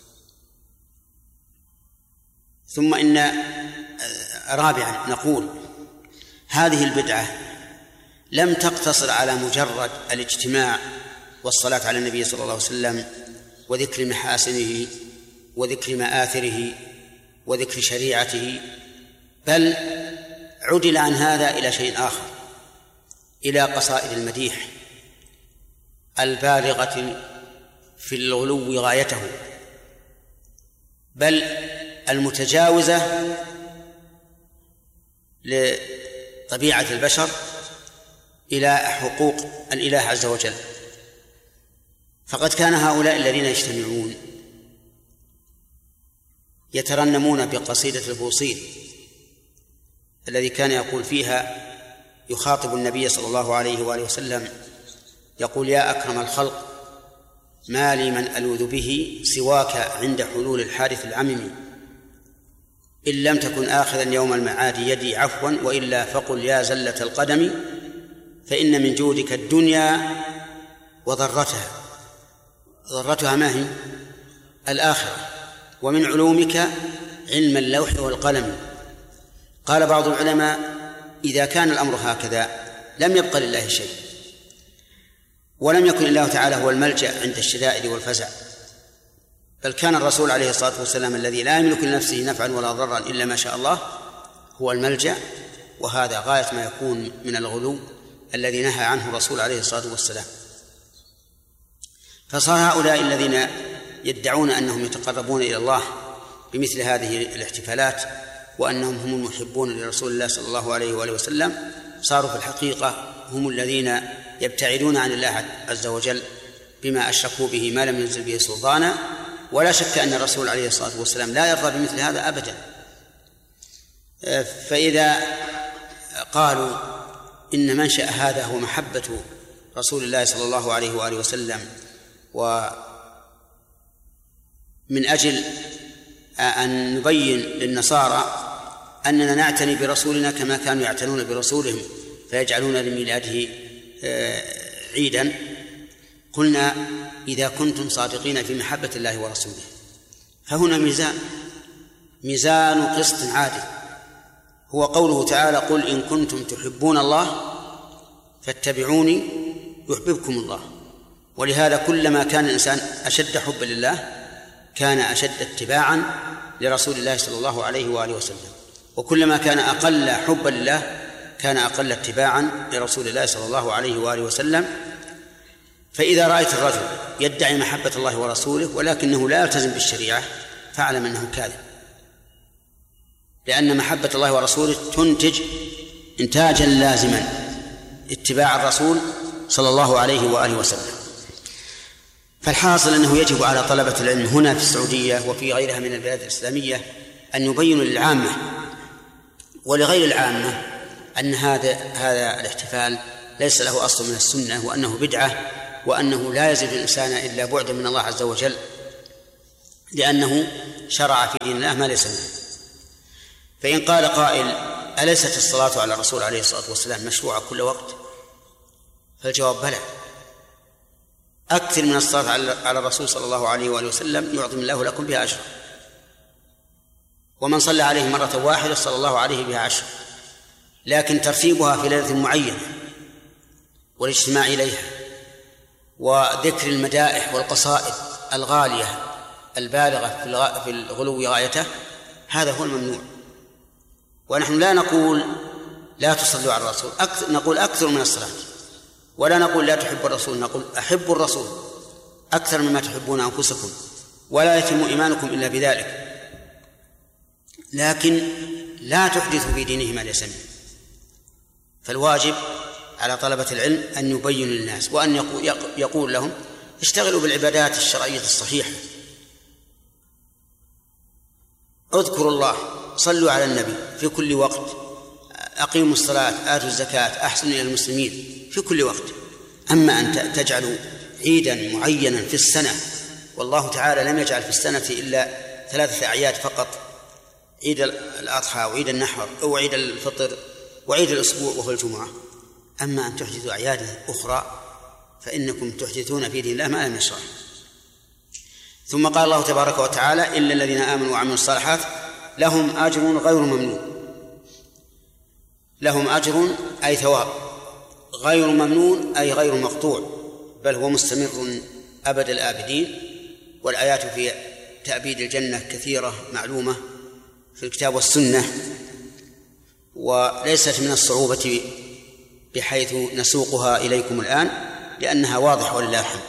ثم إن رابعا نقول هذه البدعة لم تقتصر على مجرد الاجتماع والصلاة على النبي صلى الله عليه وسلم وذكر محاسنه وذكر مآثره وذكر شريعته، بل عدل عن هذا إلى شيء آخر، إلى قصائد المديح البالغة في الغلو غايته، بل المتجاوزة لطبيعة البشر إلى حقوق الإله عز وجل. فقد كان هؤلاء الذين يجتمعون يترنمون بقصيدة البوصير الذي كان يقول فيها يخاطب النبي صلى الله عليه وآله وسلم يقول يا أكرم الخلق ما لي من ألوذ به سواك عند حلول الحادث العمم، إن لم تكن آخذا يوم المعاد يدي عفوا وإلا فقل يا زلة القدم، فإن من جودك الدنيا وضرتها، ضرتها ما هي؟ الآخرة، ومن علومك علم اللوح والقلم. قال بعض العلماء إذا كان الأمر هكذا لم يبق لله شيء، ولم يكن الله تعالى هو الملجأ عند الشدائد والفزع، بل كان الرسول عليه الصلاة والسلام الذي لا يملك لنفسه نفعا ولا ضرا إلا ما شاء الله هو الملجأ، وهذا غاية ما يكون من الغلو الذي نهى عنه الرسول عليه الصلاة والسلام. فصار هؤلاء الذين يدعون أنهم يتقربون إلى الله بمثل هذه الاحتفالات وأنهم هم المحبون لرسول الله صلى الله عليه وآله وسلم صاروا في الحقيقة هم الذين يبتعدون عن الله عز وجل بما أشركوا به ما لم ينزل به سلطانا. ولا شك أن الرسول عليه الصلاة والسلام لا يرضى بمثل هذا أبدا. فإذا قالوا إن منشأ هذا هو محبة رسول الله صلى الله عليه وآله وسلم ومن أجل أن نبين للنصارى أننا نعتني برسولنا كما كانوا يعتنون برسولهم فيجعلون لميلاده عيدا، قلنا إذا كنتم صادقين في محبة الله ورسوله فهنا ميزان ميزان قسط عادل، هو قوله تعالى قل إن كنتم تحبون الله فاتبعوني يحببكم الله. ولهذا كلما كان الإنسان أشد حبا لله كان أشد اتباعا لرسول الله صلى الله عليه وآله وسلم، وكلما كان أقل حبا لله كان أقل اتباعا لرسول الله صلى الله عليه وآله وسلم. فإذا رأيت الرجل يدعي محبة الله ورسوله ولكنه لا يلتزم بالشريعة فاعلم أنه كاذب، لأن محبة الله ورسوله تنتج إنتاجا لازما اتباع الرسول صلى الله عليه وآله وسلم. فالحاصل أنه يجب على طلبة العلم هنا في السعودية وفي غيرها من البلاد الإسلامية أن يبينوا للعامة ولغير العامة أن هذا هذا الاحتفال ليس له أصل من السنة، وأنه بدعة، وأنه لا يزيد الإنسان إلا بعدا من الله عز وجل، لأنه شرع في دين الله ما ليس منه. فإن قال قائل: أليست الصلاة على الرسول عليه الصلاة والسلام مشروعة كل وقت؟ فالجواب: بلى، أكثر من الصلاة على الرسول صلى الله عليه وآله وسلم يعظم الله لكم بها أجرا، ومن صلى عليه مرة واحدة صلى الله عليه بها عشر، لكن ترتيبها في ليلة معينة والاجتماع إليها وذكر المدائح والقصائد الغالية البالغة في الغلو غايته، هذا هو الممنوع. ونحن لا نقول لا تصلوا على الرسول، أكثر نقول أكثر من الصلاة، ولا نقول لا تحب الرسول، نقول أحب الرسول أكثر مما تحبون أنفسكم، ولا يتم إيمانكم إلا بذلك. لكن لا تحدثوا في دينه ما ليس منه. فالواجب على طلبة العلم أن يبين للناس، وأن يقول لهم: اشتغلوا بالعبادات الشرعية الصحيحة، اذكروا الله، صلوا على النبي في كل وقت، أقيموا الصلاة، آتوا الزكاة، أحسنوا إلى المسلمين في كل وقت. أما أن تجعلوا عيدا معينا في السنة، والله تعالى لم يجعل في السنة إلا ثلاثة أعياد فقط: عيد الأضحى وعيد النحر أو عيد الفطر وعيد الأسبوع وهو الجمعة. أما أن تحدثوا أعياد أخرى فإنكم تحدثون في دين الله ما لم يشرع. ثم قال الله تبارك وتعالى: إلا الذين آمنوا وعملوا الصالحات لهم أجر غير ممنون. لهم أجر أي ثواب، غير ممنون أي غير مقطوع، بل هو مستمر أبد الآبدين. والآيات في تأبيد الجنة كثيرة معلومة في الكتاب والسنة، وليست من الصعوبة بحيث نسوقها إليكم الآن لأنها واضحة ولله الحمد.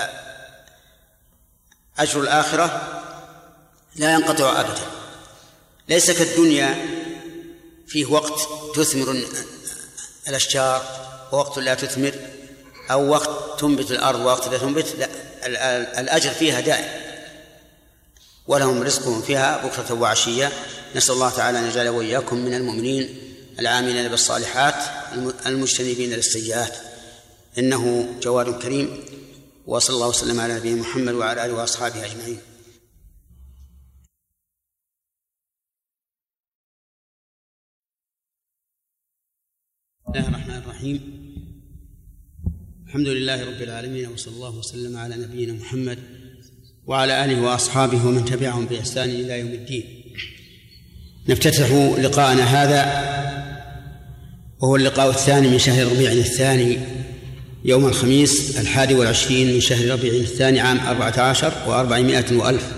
فأجر الآخرة لا ينقطع أبدا، ليس كالدنيا فيه وقت تثمر الأشجار ووقت لا تثمر، أو وقت تنبت الأرض ووقت لا تنبت. لا، الأجر فيها دائم، ولهم رزقهم فيها بكرة وعشية. نسأل الله تعالى أن يجعل وإياكم من المؤمنين العاملين بالصالحات المجتنبين للسيئات، إنه جواد كريم. وصلى الله وسلم على نبينا محمد وعلى آله وأصحابه أجمعين. بسم الله الرحمن الرحيم. الحمد لله رب العالمين، وصلى الله وسلم على نبينا محمد وعلى آله وأصحابه ومن تبعهم بإحسان إلى يوم الدين. نفتتح لقاءنا هذا وهو اللقاء الثاني من شهر ربيع الثاني، يوم الخميس الحادي والعشرين من شهر ربيع الثاني عام أربعة عشر وأربعمائة وألف.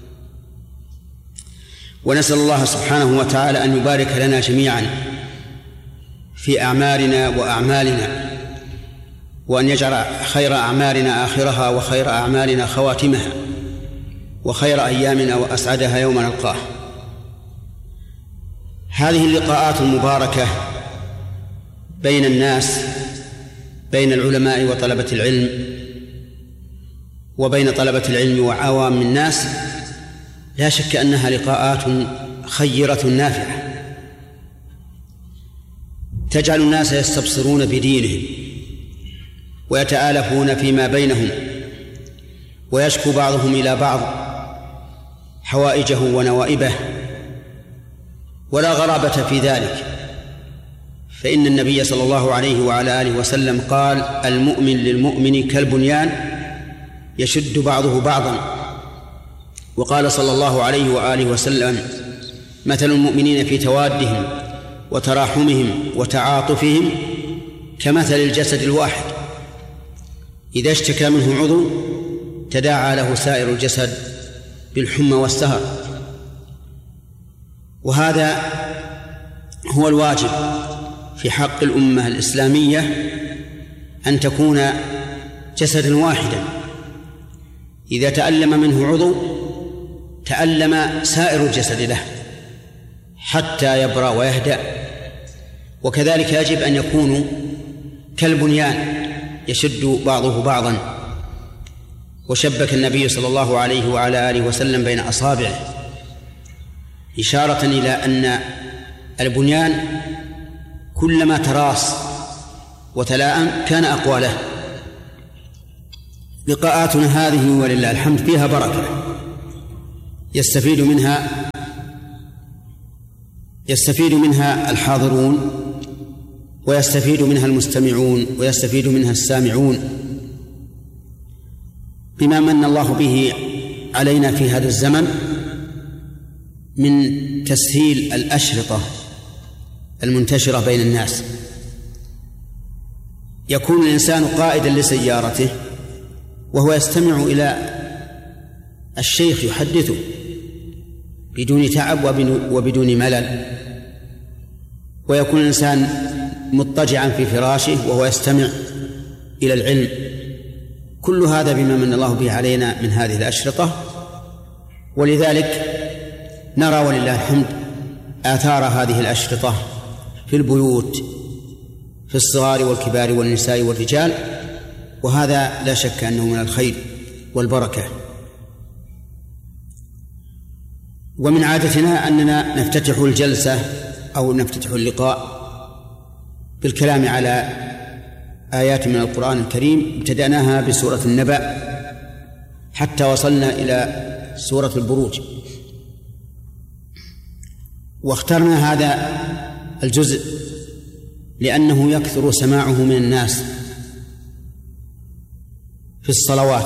ونسأل الله سبحانه وتعالى أن يبارك لنا جميعا في أعمالنا وأعمالنا، وأن يجعل خير أعمالنا آخرها وخير أعمالنا خواتمها وخير أيامنا وأسعدها يوم نلقاه. هذه اللقاءات المباركة بين الناس، بين العلماء وطلبة العلم، وبين طلبة العلم وعوام الناس، لا شك أنها لقاءات خيرة نافعة تجعل الناس يستبصرون بدينهم ويتآلفون فيما بينهم، ويشكو بعضهم إلى بعض حوائجه ونوائبه، ولا غرابة في ذلك، فإن النبي صلى الله عليه وعلى آله وسلم قال: المؤمن للمؤمن كالبنيان يشد بعضه بعضا. وقال صلى الله عليه وآله وسلم: مثل المؤمنين في توادهم وتراحمهم وتعاطفهم كمثل الجسد الواحد، إذا اشتكى منه عضو تداعى له سائر الجسد بالحمى والسهر. وهذا هو الواجب في حق الأمة الإسلامية، أن تكون جسدا واحدا، إذا تألم منه عضو تألم سائر الجسد له حتى يبرأ ويهدأ. وكذلك يجب أن يكونوا كالبنيان يشد بعضه بعضا. وشبك النبي صلى الله عليه وعلى آله وسلم بين أصابعه إشارة إلى أن البنيان كلما تراص وتلاءم كان أقوى له. لقاءاتنا هذه ولله الحمد فيها بركة، يستفيد منها يستفيد منها الحاضرون، ويستفيد منها المستمعون، ويستفيد منها السامعون، بما من الله به علينا في هذا الزمن من تسهيل الأشرطة المنتشرة بين الناس. يكون الإنسان قائدا لسيارته وهو يستمع إلى الشيخ يحدثه بدون تعب وبدون ملل، ويكون الإنسان مضطجعا في فراشه وهو يستمع إلى العلم. كل هذا بما من الله به علينا من هذه الأشرطة، ولذلك نرى ولله الحمد آثار هذه الأشرطة في البيوت في الصغار والكبار والنساء والرجال، وهذا لا شك أنه من الخير والبركة. ومن عادتنا أننا نفتتح الجلسة أو نفتتح اللقاء بالكلام على آيات من القرآن الكريم. ابتدأناها بسورة النبأ حتى وصلنا إلى سورة البروج، واخترنا هذا الجزء لأنه يكثر سماعه من الناس في الصلوات.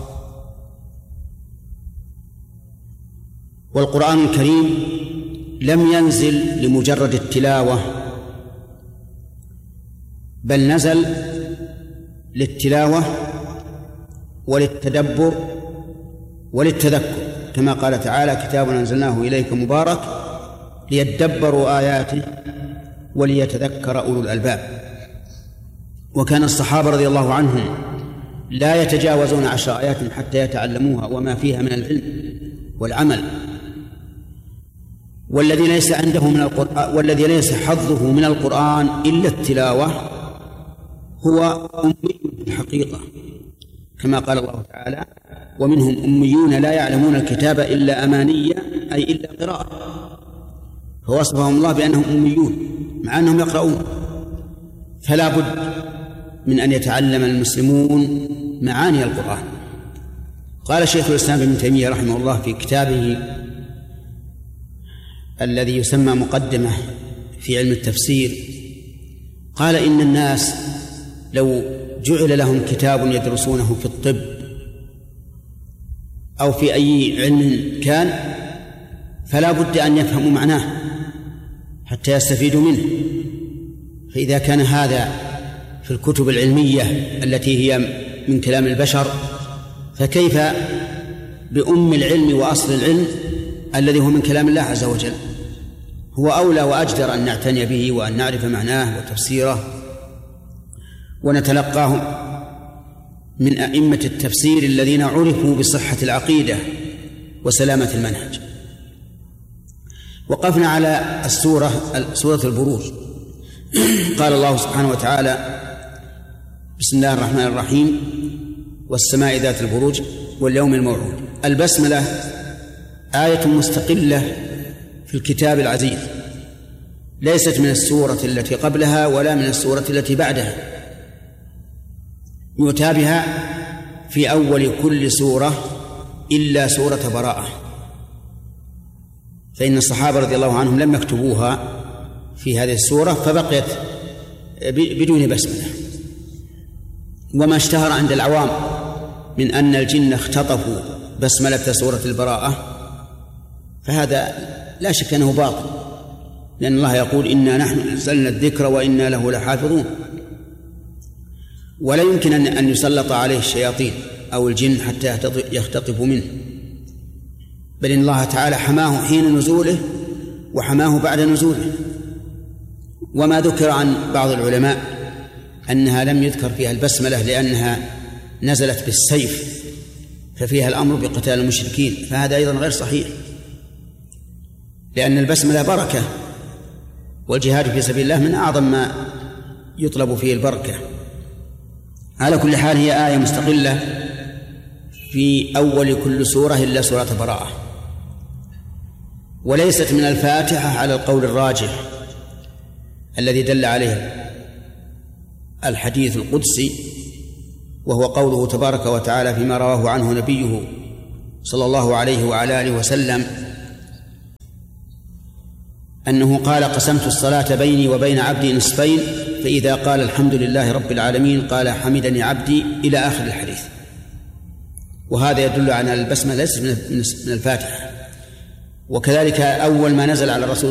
والقرآن الكريم لم ينزل لمجرد التلاوة، بل نزل للتلاوة وللتدبر وللتذكر، كما قال تعالى: كتاب أنزلناه إليك مبارك ليدبروا آياته وليتذكر أولو الألباب. وكان الصحابة رضي الله عنهم لا يتجاوزون عشر آيات حتى يتعلموها وما فيها من العلم والعمل. والذي ليس عنده من القرآن والذي ليس حظه من القرآن إلا التلاوة هو أمي في الحقيقة، كما قال الله تعالى: ومنهم أميون لا يعلمون الكتاب إلا أماني، أي إلا قراءة. فوصفهم الله بأنهم أميون مع أنهم يقرؤون. فلا بد من أن يتعلم المسلمون معاني القرآن. قال شيخ الإسلام ابن تيمية رحمه الله في كتابه الذي يسمى مقدمة في علم التفسير، قال: إن الناس لو جعل لهم كتاب يدرسونه في الطب أو في أي علم كان فلا بد أن يفهموا معناه حتى يستفيدوا منه. فإذا كان هذا في الكتب العلمية التي هي من كلام البشر، فكيف بأم العلم وأصل العلم الذي هو من كلام الله عز وجل؟ هو أولى وأجدر أن نعتني به وأن نعرف معناه وتفسيره ونتلقاه من أئمة التفسير الذين عرفوا بصحة العقيدة وسلامة المنهج. وقفنا على السورة سورة البروج. قال الله سبحانه وتعالى: بسم الله الرحمن الرحيم، والسماء ذات البروج واليوم الموعود. البسملة آية مستقلة في الكتاب العزيز، ليست من السورة التي قبلها ولا من السورة التي بعدها، يؤتى بها في أول كل سورة إلا سورة براءة، فإن الصحابة رضي الله عنهم لم يكتبوها في هذه السورة فبقيت بدون بسملة. وما اشتهر عند العوام من أن الجن اختطفوا بسملة سورة البراءة فهذا لا شك أنه باطل، لأن الله يقول: إنا نحن نزلنا الذكر وإنا له لحافظون. ولا يمكن أن يسلط عليه الشياطين أو الجن حتى يختطفوا منه، بل إن الله تعالى حماه حين نزوله وحماه بعد نزوله. وما ذكر عن بعض العلماء أنها لم يذكر فيها البسملة لأنها نزلت بالسيف ففيها الأمر بقتال المشركين، فهذا أيضا غير صحيح، لأن البسملة بركة، والجهاد في سبيل الله من أعظم ما يطلب فيه البركة. على كل حال هي آية مستقلة في أول كل سورة إلا سورة براءة، وليست من الفاتحة على القول الراجح الذي دل عليه الحديث القدسي، وهو قوله تبارك وتعالى فيما رواه عنه نبيه صلى الله عليه وعلى آله وسلم أنه قال: قسمت الصلاة بيني وبين عبدي نصفين، فإذا قال الحمد لله رب العالمين قال حمدني عبدي إلى آخر الحديث. وهذا يدل على أن البسملة ليست من الفاتحة. وكذلك أول ما نزل على الرسول